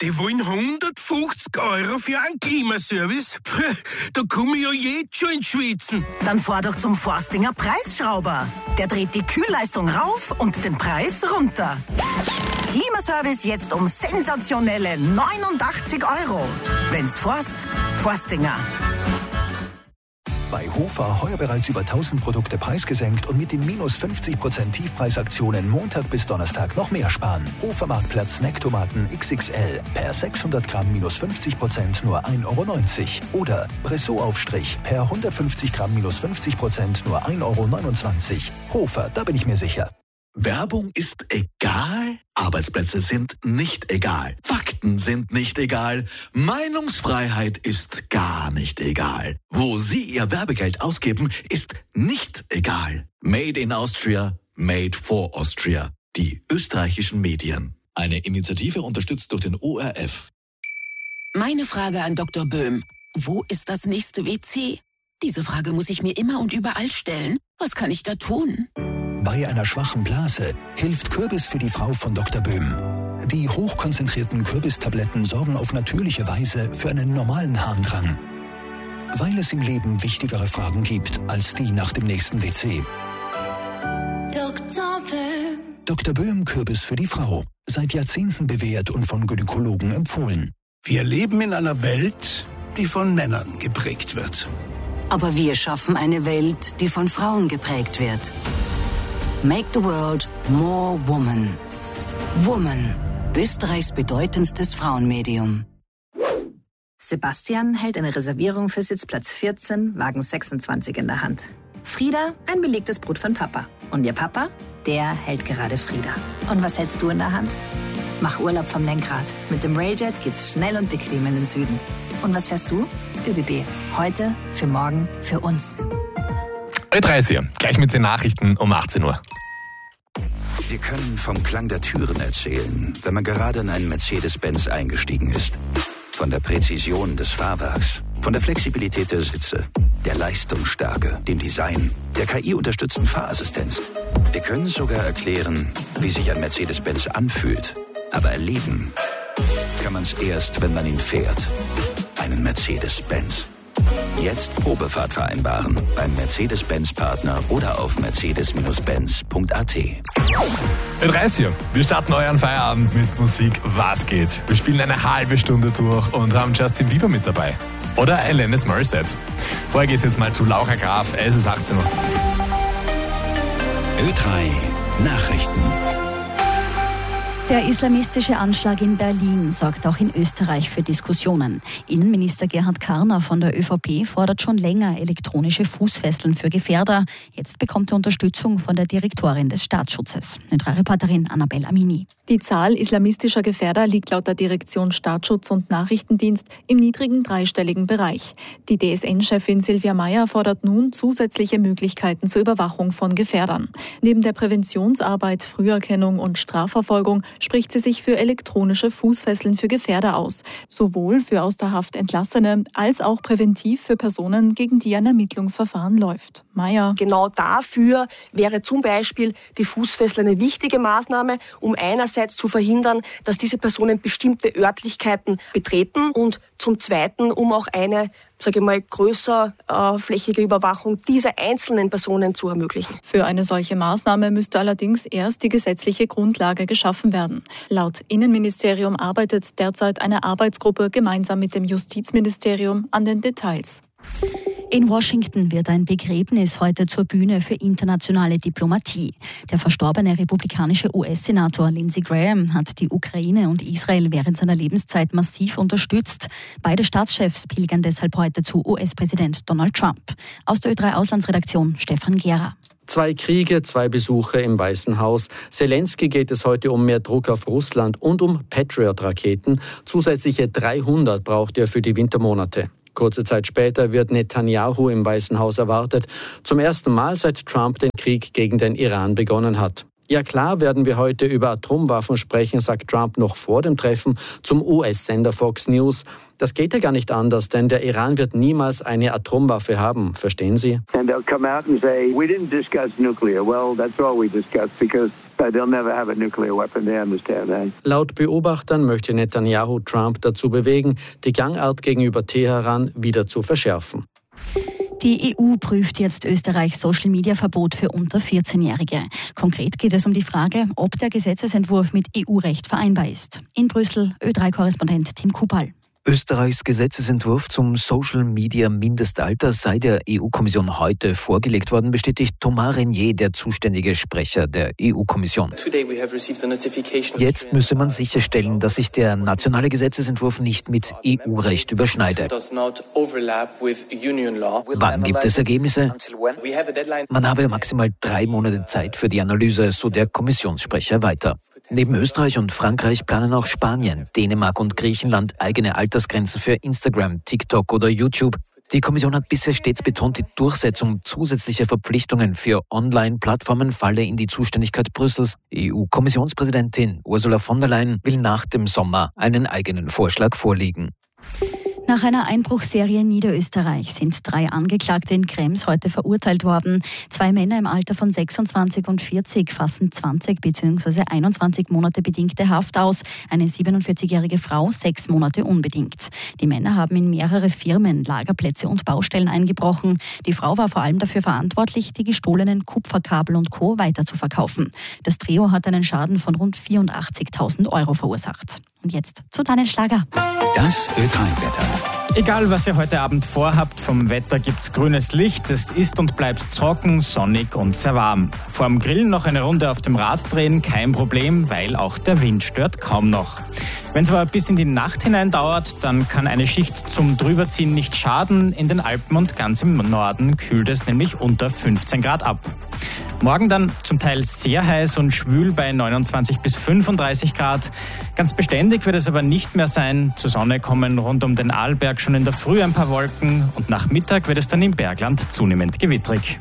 Die wollen 150 € für einen Klimaservice? Da komme ich ja jetzt schon ins Schwitzen. Dann fahr doch zum Forstinger Preisschrauber. Der dreht die Kühlleistung rauf und den Preis runter. Klimaservice jetzt um sensationelle 89 €. Wenn's forst, Forstinger. Bei Hofer heuer bereits über 1000 Produkte preisgesenkt und mit den minus 50% Tiefpreisaktionen Montag bis Donnerstag noch mehr sparen. Hofer-Marktplatz Snacktomaten XXL per 600 Gramm minus 50% nur 1,90 € oder Bressot-Aufstrich per 150 Gramm minus 50% nur 1,29 €. Hofer, da bin ich mir sicher. Werbung ist egal, Arbeitsplätze sind nicht egal, Fakten sind nicht egal, Meinungsfreiheit ist gar nicht egal. Wo Sie Ihr Werbegeld ausgeben, ist nicht egal. Made in Austria, made for Austria. Die österreichischen Medien. Eine Initiative unterstützt durch den ORF. Meine Frage an Dr. Böhm. Wo ist das nächste WC? Diese Frage muss ich mir immer und überall stellen. Was kann ich da tun? Bei einer schwachen Blase hilft Kürbis für die Frau von Dr. Böhm. Die hochkonzentrierten Kürbistabletten sorgen auf natürliche Weise für einen normalen Harndrang. Weil es im Leben wichtigere Fragen gibt als die nach dem nächsten WC. Dr. Böhm. Dr. Böhm Kürbis für die Frau. Seit Jahrzehnten bewährt und von Gynäkologen empfohlen. Wir leben in einer Welt, die von Männern geprägt wird. Aber wir schaffen eine Welt, die von Frauen geprägt wird. Make the world more woman. Woman, Österreichs bedeutendstes Frauenmedium. Sebastian hält eine Reservierung für Sitzplatz 14, Wagen 26 in der Hand. Frieda, ein belegtes Brot von Papa. Und ihr Papa, der hält gerade Frieda. Und was hältst du in der Hand? Mach Urlaub vom Lenkrad. Mit dem Railjet geht's schnell und bequem in den Süden. Und was fährst du? ÖBB. Heute, für morgen, für uns. Ö3 ist hier. Gleich mit den Nachrichten um 18 Uhr. Wir können vom Klang der Türen erzählen, wenn man gerade in einen Mercedes-Benz eingestiegen ist. Von der Präzision des Fahrwerks, von der Flexibilität der Sitze, der Leistungsstärke, dem Design, der KI-unterstützten Fahrassistenz. Wir können sogar erklären, wie sich ein Mercedes-Benz anfühlt. Aber erleben kann man es erst, wenn man ihn fährt. Einen Mercedes-Benz. Jetzt Probefahrt vereinbaren beim Mercedes-Benz-Partner oder auf mercedes-benz.at. Ö3 ist hier. Wir starten euren Feierabend mit Musik Was geht. Wir spielen eine halbe Stunde durch und haben Justin Bieber mit dabei. Oder Alanis Morissette. Vorher geht es jetzt mal zu Laura Graf. Es ist 18 Uhr. Ö3 Nachrichten. Der islamistische Anschlag in Berlin sorgt auch in Österreich für Diskussionen. Innenminister Gerhard Karner von der ÖVP fordert schon länger elektronische Fußfesseln für Gefährder. Jetzt bekommt er Unterstützung von der Direktorin des Staatsschutzes. Reporterin Annabel Amini. Die Zahl islamistischer Gefährder liegt laut der Direktion Staatsschutz und Nachrichtendienst im niedrigen dreistelligen Bereich. Die DSN-Chefin Silvia Meyer fordert nun zusätzliche Möglichkeiten zur Überwachung von Gefährdern. Neben der Präventionsarbeit, Früherkennung und Strafverfolgung spricht sie sich für elektronische Fußfesseln für Gefährder aus. Sowohl für aus der Haft Entlassene als auch präventiv für Personen, gegen die ein Ermittlungsverfahren läuft. Meyer. Genau dafür wäre zum Beispiel die Fußfessel eine wichtige Maßnahme, um einerseits zu verhindern, dass diese Personen bestimmte Örtlichkeiten betreten und zum Zweiten, um auch eine, größerflächige Überwachung dieser einzelnen Personen zu ermöglichen. Für eine solche Maßnahme müsste allerdings erst die gesetzliche Grundlage geschaffen werden. Laut Innenministerium arbeitet derzeit eine Arbeitsgruppe gemeinsam mit dem Justizministerium an den Details. In Washington wird ein Begräbnis heute zur Bühne für internationale Diplomatie. Der verstorbene republikanische US-Senator Lindsey Graham hat die Ukraine und Israel während seiner Lebenszeit massiv unterstützt. Beide Staatschefs pilgern deshalb heute zu US-Präsident Donald Trump. Aus der Ö3 Auslandsredaktion Stefan Gera. 2 Kriege, 2 Besuche im Weißen Haus. Zelensky geht es heute um mehr Druck auf Russland und um Patriot-Raketen. Zusätzliche 300 braucht er für die Wintermonate. Kurze Zeit später wird Netanyahu im Weißen Haus erwartet. Zum ersten Mal seit Trump den Krieg gegen den Iran begonnen hat. Ja klar werden wir heute über Atomwaffen sprechen, sagt Trump noch vor dem Treffen zum US-Sender Fox News. Das geht ja gar nicht anders, denn der Iran wird niemals eine Atomwaffe haben. Verstehen Sie? And they'll come out and say, we didn't discuss nuclear. Well, that's all we discussed because Laut Beobachtern möchte Netanyahu Trump dazu bewegen, die Gangart gegenüber Teheran wieder zu verschärfen. Die EU prüft jetzt Österreichs Social-Media-Verbot für unter 14-Jährige. Konkret geht es um die Frage, ob der Gesetzesentwurf mit EU-Recht vereinbar ist. In Brüssel, Ö3-Korrespondent Tim Kubal. Österreichs Gesetzesentwurf zum Social-Media-Mindestalter sei der EU-Kommission heute vorgelegt worden, bestätigt Thomas Renier, der zuständige Sprecher der EU-Kommission. Jetzt müsse man sicherstellen, dass sich der nationale Gesetzesentwurf nicht mit EU-Recht überschneide. Wann gibt es Ergebnisse? Man habe maximal 3 Monate Zeit für die Analyse, so der Kommissionssprecher weiter. Neben Österreich und Frankreich planen auch Spanien, Dänemark und Griechenland eigene Altersgrenzen für Instagram, TikTok oder YouTube. Die Kommission hat bisher stets betont, die Durchsetzung zusätzlicher Verpflichtungen für Online-Plattformen falle in die Zuständigkeit Brüssels. EU-Kommissionspräsidentin Ursula von der Leyen will nach dem Sommer einen eigenen Vorschlag vorlegen. Nach einer Einbruchsserie in Niederösterreich sind 3 Angeklagte in Krems heute verurteilt worden. 2 Männer im Alter von 26 und 40 fassen 20 bzw. 21 Monate bedingte Haft aus. Eine 47-jährige Frau 6 Monate unbedingt. Die Männer haben in mehrere Firmen, Lagerplätze und Baustellen eingebrochen. Die Frau war vor allem dafür verantwortlich, die gestohlenen Kupferkabel und Co. weiterzuverkaufen. Das Trio hat einen Schaden von rund 84.000 € verursacht. Und jetzt zu Daniel Schlager. Das Ö3-Wetter. Egal, was ihr heute Abend vorhabt, vom Wetter gibt's grünes Licht. Es ist und bleibt trocken, sonnig und sehr warm. Vorm Grillen noch eine Runde auf dem Rad drehen, kein Problem, weil auch der Wind stört kaum noch. Wenn es aber bis in die Nacht hinein dauert, dann kann eine Schicht zum Drüberziehen nicht schaden. In den Alpen und ganz im Norden kühlt es nämlich unter 15 Grad ab. Morgen dann zum Teil sehr heiß und schwül bei 29 bis 35 Grad. Ganz beständig wird es aber nicht mehr sein. Zur Sonne kommen rund um den Arlberg schon in der Früh ein paar Wolken und nach Mittag wird es dann im Bergland zunehmend gewittrig.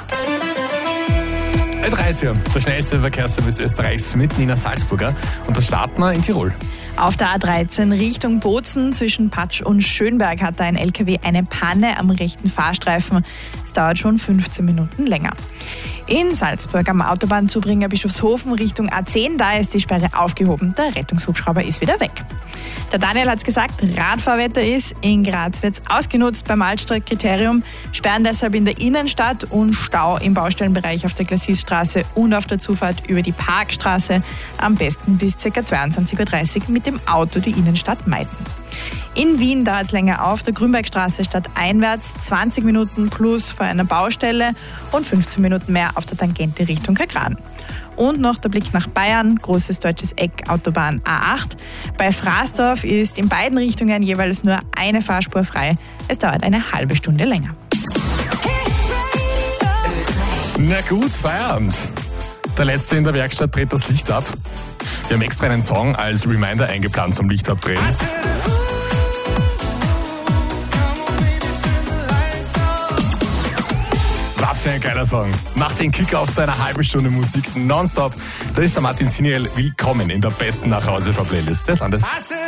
Ö3, der schnellste Verkehrsservice Österreichs mit Nina Salzburger. Und da starten wir in Tirol. Auf der A13 Richtung Bozen zwischen Patsch und Schönberg hat ein LKW eine Panne am rechten Fahrstreifen. Es dauert schon 15 Minuten länger. In Salzburg am Autobahnzubringer Bischofshofen Richtung A10, da ist die Sperre aufgehoben. Der Rettungshubschrauber ist wieder weg. Der Daniel hat es gesagt, Radfahrwetter ist. In Graz wird es ausgenutzt beim Altstadtkriterium. Sperren deshalb in der Innenstadt und Stau im Baustellenbereich auf der Glassisstraße und auf der Zufahrt über die Parkstraße. Am besten bis ca. 22.30 Uhr mit dem Auto die Innenstadt meiden. In Wien dauert es länger auf der Grünbergstraße stadteinwärts, 20 Minuten plus vor einer Baustelle und 15 Minuten mehr auf der Tangente Richtung Kagraden. Und noch der Blick nach Bayern, großes deutsches Eck, Autobahn A8. Bei Fraßdorf ist in beiden Richtungen jeweils nur eine Fahrspur frei. Es dauert eine halbe Stunde länger. Na gut, Feierabend. Der Letzte in der Werkstatt dreht das Licht ab. Wir haben extra einen Song als Reminder eingeplant zum Lichtabdrehen. Was für ein geiler Song. Macht den Kicker auf zu einer halben Stunde Musik nonstop. Da ist der Martin Siniel. Willkommen in der besten Nachhause-Playlist des Landes.